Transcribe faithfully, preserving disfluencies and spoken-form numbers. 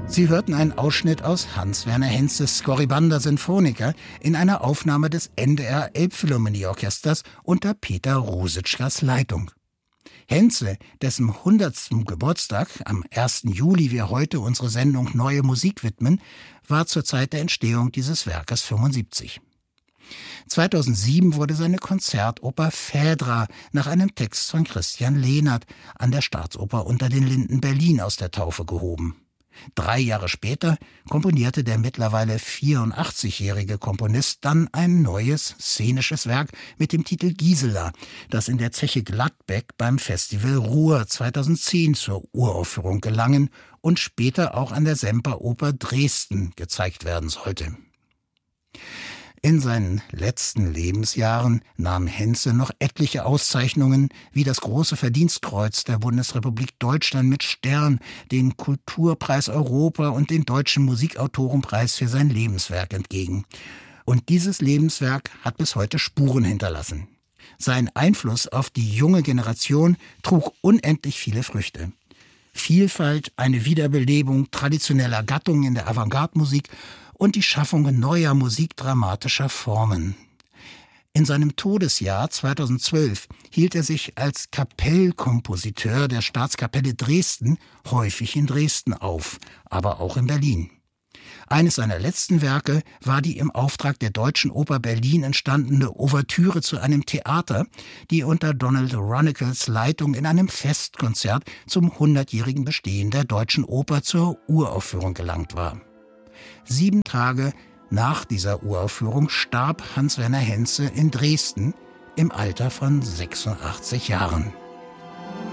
Sie hörten einen Ausschnitt aus Hans-Werner Henzes Scorribanda Sinfonica in einer Aufnahme des N D R Elbphilharmonieorchesters unter Peter Ruzickas Leitung. Henze, dessen hundertsten Geburtstag am ersten Juli wir heute unsere Sendung Neue Musik widmen, war zur Zeit der Entstehung dieses Werkes fünfundsiebzig. zweitausendsieben wurde seine Konzertoper Phädra nach einem Text von Christian Lehnert an der Staatsoper Unter den Linden Berlin aus der Taufe gehoben. Drei Jahre später komponierte der mittlerweile vierundachtzigjährige Komponist dann ein neues szenisches Werk mit dem Titel Gisela, das in der Zeche Gladbeck beim Festival Ruhr zweitausendzehn zur Uraufführung gelangen und später auch an der Semperoper Dresden gezeigt werden sollte. In seinen letzten Lebensjahren nahm Henze noch etliche Auszeichnungen wie das Große Verdienstkreuz der Bundesrepublik Deutschland mit Stern, den Kulturpreis Europa und den Deutschen Musikautorenpreis für sein Lebenswerk entgegen. Und dieses Lebenswerk hat bis heute Spuren hinterlassen. Sein Einfluss auf die junge Generation trug unendlich viele Früchte. Vielfalt, eine Wiederbelebung traditioneller Gattungen in der Avantgarde-Musik und die Schaffung neuer musikdramatischer Formen. In seinem Todesjahr zweitausendzwölf hielt er sich als Kapellkompositeur der Staatskapelle Dresden häufig in Dresden auf, aber auch in Berlin. Eines seiner letzten Werke war die im Auftrag der Deutschen Oper Berlin entstandene Ouvertüre zu einem Theater, die unter Donald Runnekels Leitung in einem Festkonzert zum hundertjährigen Bestehen der Deutschen Oper zur Uraufführung gelangt war. Sieben Tage nach dieser Uraufführung starb Hans-Werner Henze in Dresden im Alter von sechsundachtzig Jahren.